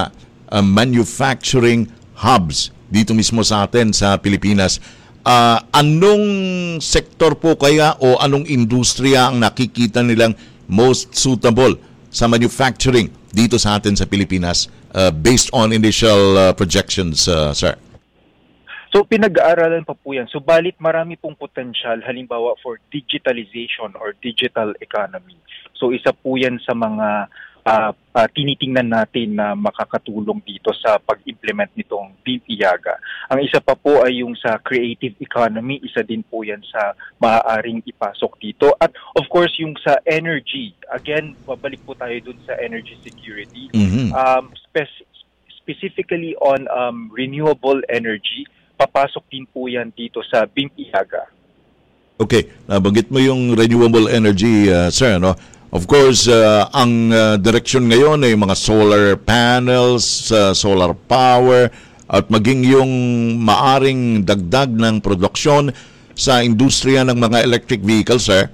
uh, manufacturing hubs dito mismo sa atin sa Pilipinas. Uh, anong sektor po kaya o anong industriya ang nakikita nilang most suitable sa manufacturing dito sa atin sa Pilipinas uh, based on initial uh, projections, uh, sir? So pinag-aaralan pa po yan. Subalit marami pong potensyal halimbawa for digitalization or digital economy. So isa po yan sa mga uh, uh, tinitingnan natin na makakatulong dito sa pag-implement nitong B I A G A. Ang isa pa po ay yung sa creative economy, isa din po yan sa maaaring ipasok dito. At of course yung sa energy, again, babalik po tayo dun sa energy security. Mm-hmm. Um, spec- specifically on um, renewable energy, papasok din po yan dito sa B I A G A. Okay, nabanggit mo yung renewable energy, uh, sir, no? Of course, uh, ang uh, direksyon ngayon ay mga solar panels, uh, solar power, at maging yung maaring dagdag ng produksyon sa industriya ng mga electric vehicles, sir?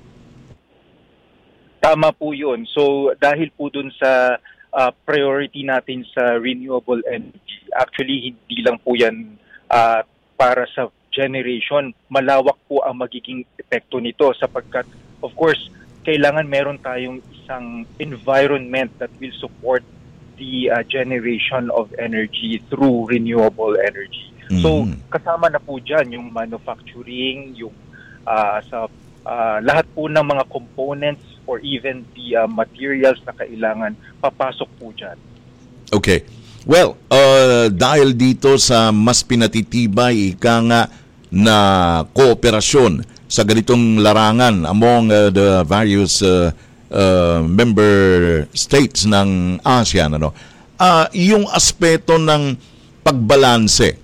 Tama po yun. So, dahil po dun sa uh, priority natin sa renewable energy, actually, hindi lang po yan uh, para sa generation. Malawak po ang magiging epekto nito sapagkat, of course, kailangan meron tayong isang environment that will support the uh, generation of energy through renewable energy. Mm-hmm. So, kasama na po dyan yung manufacturing, yung uh, sa uh, lahat po ng mga components or even the uh, materials na kailangan, papasok po dyan. Okay. Well, uh, dahil dito sa mas pinatitibay, ika nga na kooperasyon sa ganitong larangan among uh, the various uh, uh, member states ng ASEAN, ano, uh, yung aspeto ng pagbalanse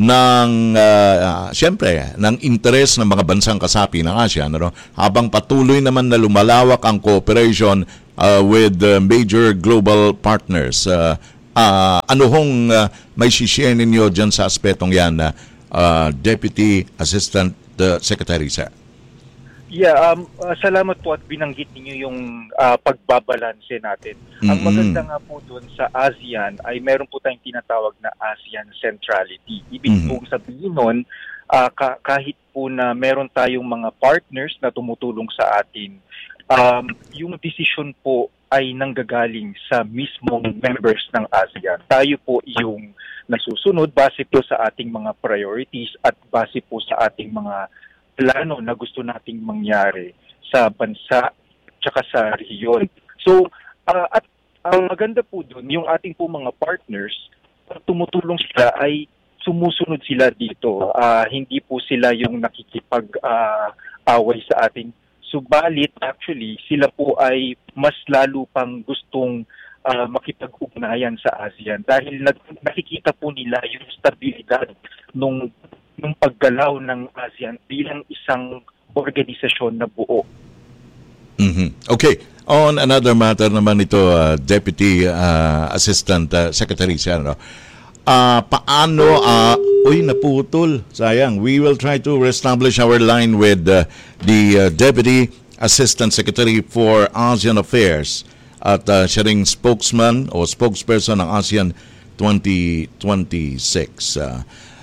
ng uh, siyempre ng interes ng mga bansang kasapi ng ASEAN, ano, habang patuloy naman na lumalawak ang cooperation uh, with uh, major global partners. Uh, uh, ano hong uh, may share ninyo dyan sa aspetong yan na uh, Deputy Assistant the Secretary, sir? Yeah, um, uh, salamat po at binanggit niyo yung uh, pagbabalanse natin. Mm-hmm. Ang maganda nga po doon sa ASEAN ay meron po tayong tinatawag na ASEAN Centrality. Ibig mm-hmm. pong sabihin nun, uh, ka- kahit po na meron tayong mga partners na tumutulong sa atin, um, yung decision po ay nanggagaling sa mismong members ng ASEAN. Tayo po yung nasusunod base po sa ating mga priorities at base po sa ating mga plano na gusto nating mangyari sa bansa tsaka sa rehiyon. So, uh, at ang maganda po doon, yung ating po mga partners, pag tumutulong sila ay sumusunod sila dito. Uh, hindi po sila yung nakikipag-away uh, sa ating. Subalit, actually, sila po ay mas lalo pang gustong uh, makipag-ugnayan sa ASEAN dahil nag- nakikita po nila yung stabilidad nung ng paggalaw ng ASEAN bilang isang organisasyon na buo. Mm-hmm. Okay. On another matter naman ito, uh, Deputy uh, Assistant uh, Secretary, ano, uh, paano, uh, uy, naputol, sayang. We will try to reestablish our line with uh, the uh, Deputy Assistant Secretary for ASEAN Affairs at uh, siya ring spokesman o spokesperson ng ASEAN twenty twenty-six. Uh,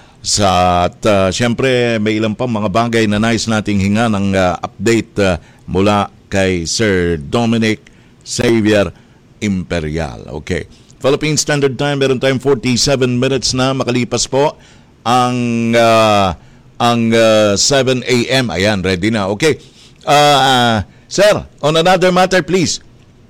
Sa at uh, siyempre may ilang pang mga bagay na nais nating hinga ng uh, update uh, mula kay Sir Dominic Xavier Imperial. Okay. Philippine Standard Time, meron tayong forty-seven minutes na makalipas po ang uh, ang uh, seven a.m. Ayan, ready na. Okay. Uh, uh, sir, on another matter, please.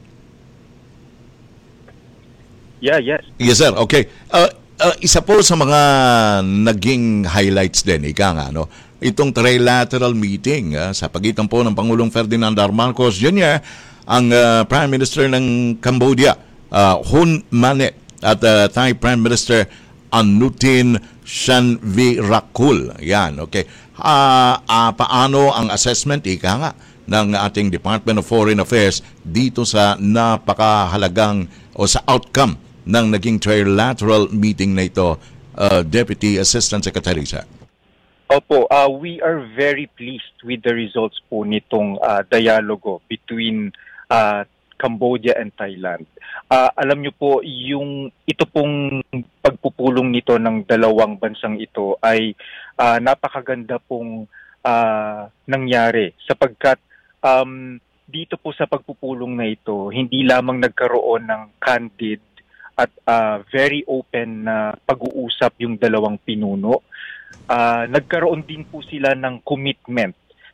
Yeah, yes. Yes, sir. Okay. Uh, Uh, isa po sa mga naging highlights din, ika nga, no? Itong trilateral meeting uh, sa pagitan po ng Pangulong Ferdinand R. Marcos Junior, ang uh, Prime Minister ng Cambodia, uh, Hun Manet, at uh, Thai Prime Minister Anutin Chanvirakul. Yan, okay. Uh, uh, paano ang assessment, ika nga, ng ating Department of Foreign Affairs dito sa napakahalagang o sa outcome ng naging trilateral meeting na ito, uh, Deputy Assistant Secretary, sir? Opo, uh, we are very pleased with the results po nitong uh, dialogo between uh, Cambodia and Thailand. Uh, alam niyo po, yung ito pong pagpupulong nito ng dalawang bansang ito ay uh, napakaganda pong uh, nangyari sapagkat um, dito po sa pagpupulong na ito, hindi lamang nagkaroon ng candid at uh, very open na pag-uusap yung dalawang pinuno. Uh, nagkaroon din po sila ng commitment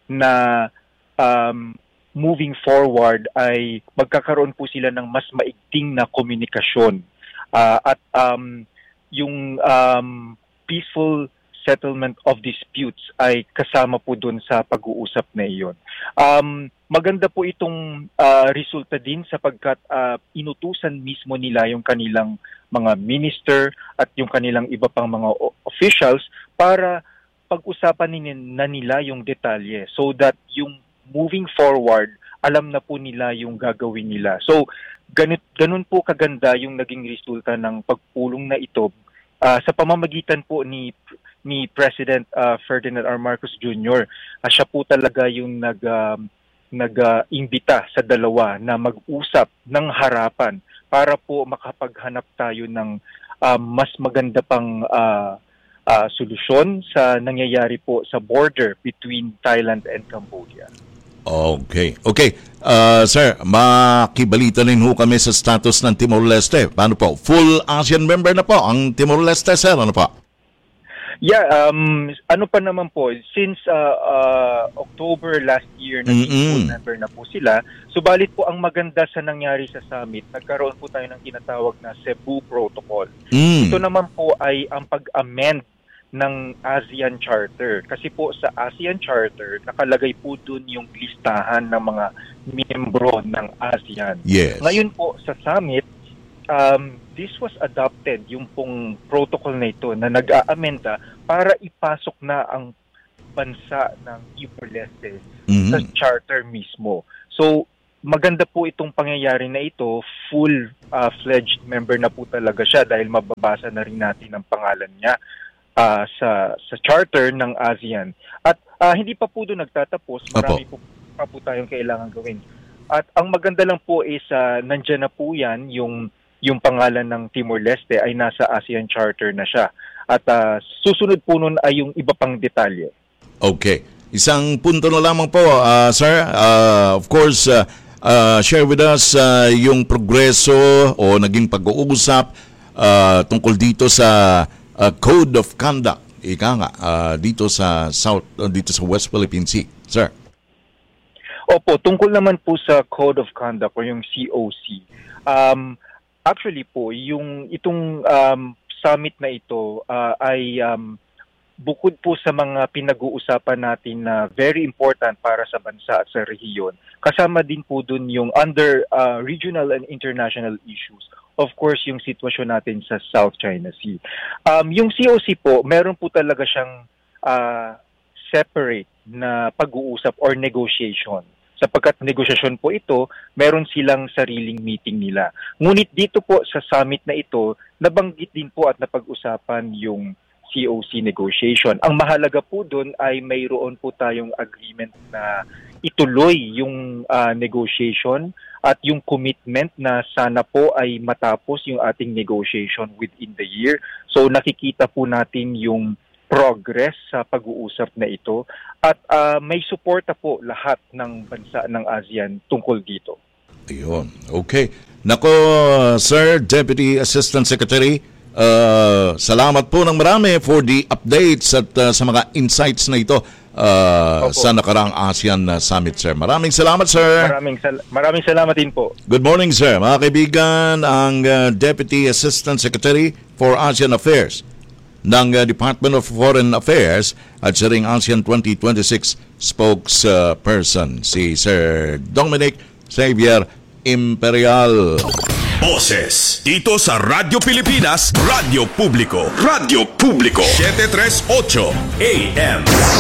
na um, moving forward ay magkakaroon po sila ng mas maigting na komunikasyon uh, at um, yung um, peaceful settlement of disputes ay kasama po dun sa pag-uusap na iyon. Um, maganda po itong uh, resulta din sapagkat uh, inutusan mismo nila yung kanilang mga minister at yung kanilang iba pang mga officials para pag-usapan na nila yung detalye so that yung moving forward, alam na po nila yung gagawin nila. So, ganit, ganun po kaganda yung naging resulta ng pagpulong na ito uh, sa pamamagitan po ni ni President uh, Ferdinand R. Marcos Junior Uh, siya po talaga yung nag, uh, nag-imbita uh, sa dalawa na mag-usap ng harapan para po makapaghanap tayo ng uh, mas maganda pang uh, uh, solusyon sa nangyayari po sa border between Thailand and Cambodia. Okay. Okay. Uh, sir, makibalita rin ho kami sa status ng Timor-Leste. Paano po? Full ASEAN member na po ang Timor-Leste, sir. Ano po? Yeah, um, ano pa naman po, since uh, uh, October last year, naging full member na po sila. Subalit po ang maganda sa nangyari sa summit, nagkaroon po tayo ng tinatawag na Cebu Protocol. Mm. Ito naman po ay ang pag-amend ng ASEAN Charter. Kasi po sa ASEAN Charter, nakalagay po dun yung listahan ng mga miyembro ng ASEAN. Yes. Ngayon po sa summit, um, this was adopted, yung pong protocol na ito na nag-aamenda para ipasok na ang bansa ng Timor-Leste mm-hmm. sa charter mismo. So, maganda po itong pangyayari na ito, full-fledged uh, member na po talaga siya dahil mababasa na rin natin ang pangalan niya Uh, sa sa charter ng ASEAN. At uh, hindi pa po doon nagtatapos, marami po pa po tayong kailangan gawin. At ang maganda lang po is uh, nandiyan na po yan, yung, yung pangalan ng Timor-Leste ay nasa ASEAN Charter na siya. At uh, susunod po nun ay yung iba pang detalye. Okay. Isang punto na lamang po, uh, sir. Uh, of course, uh, uh, share with us uh, yung progreso o naging pag-uusap uh, tungkol dito sa Uh, Code of Conduct, ika nga, uh, dito sa South, uh, dito sa West Philippine Sea. Sir. Opo, tungkol naman po sa Code of Conduct o yung C O C. Um, actually po, yung itong um, summit na ito uh, ay um, bukod po sa mga pinag-uusapan natin na very important para sa bansa at sa rehiyon, kasama din po dun yung under uh, regional and international issues. Of course, yung sitwasyon natin sa South China Sea. Um, yung C O C po, meron po talaga siyang uh, separate na pag-uusap or negotiation. Sapagkat negosyasyon po ito, meron silang sariling meeting nila. Ngunit dito po sa summit na ito, nabanggit din po at napag-usapan yung C O C negotiation. Ang mahalaga po doon ay mayroon po tayong agreement na ituloy yung uh, negotiation at yung commitment na sana po ay matapos yung ating negotiation within the year. So nakikita po natin yung progress sa pag-uusap na ito at uh, may suporta po lahat ng bansa ng ASEAN tungkol dito. Ayun. Okay. Nako, Sir Deputy Assistant Secretary, uh, salamat po ng marami for the updates at uh, sa mga insights na ito. Uh, sa nakaraang ASEAN uh, Summit, sir. Maraming salamat, sir. Maraming, sal- maraming salamat din po. Good morning, sir. Mga kaibigan, ang uh, Deputy Assistant Secretary for ASEAN Affairs ng uh, Department of Foreign Affairs at siya ring ASEAN twenty twenty-six spokesperson, si Sir Dominic Xavier Imperial. Boses dito sa Radyo Pilipinas, Radyo Publiko, Radyo Publiko, seven thirty-eight A M.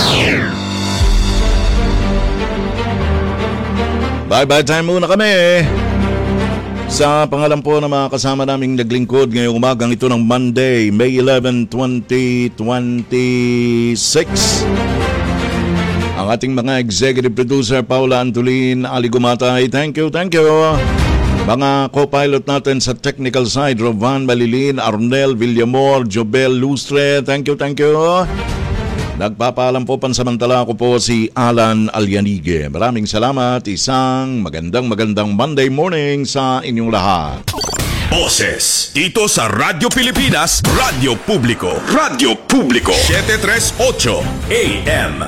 Bye-bye time muna kami. Sa pangalan po ng mga kasama naming naglingkod ngayong umagang ito ng Monday, May eleventh, twenty twenty-six. Ang ating mga executive producer, Paula Antolin, Ali Gumatay. Thank you, thank you. Mga co-pilot natin sa technical side, Rovan Balilin, Arnel Villamor, Jobel Lustre, thank you, thank you. Nagpapaalam po pansamantala ko po si Alan Alyanige. Maraming salamat, isang magandang magandang Monday morning sa inyong lahat. Boses dito sa Radyo Pilipinas, Radyo Publiko, Radyo Publiko, seven three eight A M.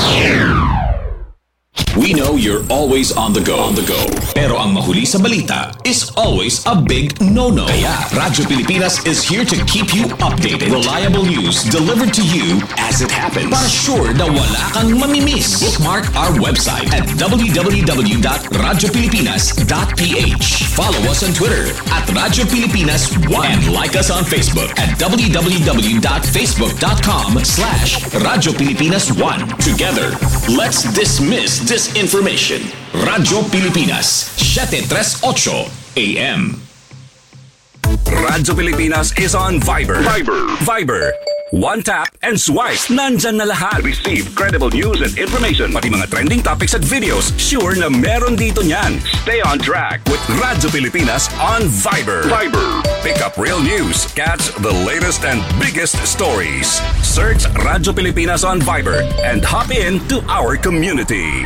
We know you're always on the go, on the go. Pero ang mahuli sa balita is always a big no-no. Kaya Radyo Pilipinas is here to keep you updated. Reliable news delivered to you as it happens. Para sure na wala kang mamimiss. Bookmark our website at w w w dot radyo pilipinas dot p h. Follow us on Twitter at Radyo Pilipinas one. And like us on Facebook at w w w dot facebook dot com slash Radyo Pilipinas one. Together, let's dismiss disinformation. Radyo Pilipinas, seven three eight A M. Radyo Pilipinas is on Viber. Viber. Viber. One tap and swipe. Nandyan na lahat. Receive credible news and information. Pati mga trending topics at videos. Sure na meron dito niyan. Stay on track with Radyo Pilipinas on Viber. Viber. Pick up real news. Catch the latest and biggest stories. Search Radyo Pilipinas on Viber and hop in to our community.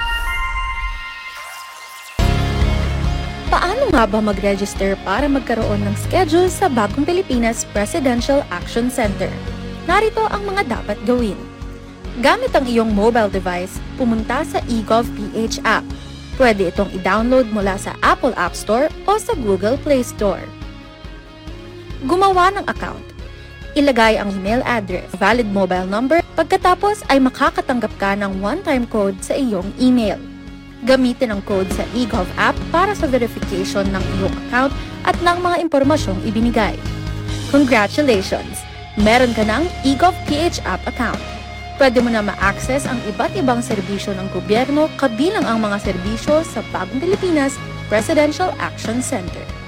Paano nga ba mag-register para magkaroon ng schedule sa Bagong Pilipinas Presidential Action Center? Narito ang mga dapat gawin. Gamit ang iyong mobile device, pumunta sa eGovPH app. Pwede itong i-download mula sa Apple App Store o sa Google Play Store. Gumawa ng account. Ilagay ang email address, valid mobile number, pagkatapos ay makakatanggap ka ng one-time code sa iyong email. Gamitin ang code sa eGov app para sa verification ng iyong account at ng mga impormasyong ibinigay. Congratulations! Meron ka ng eGovPH app account. Pwede mo na ma-access ang iba't ibang serbisyo ng gobyerno kabilang ang mga serbisyo sa Bagong Pilipinas Presidential Action Center.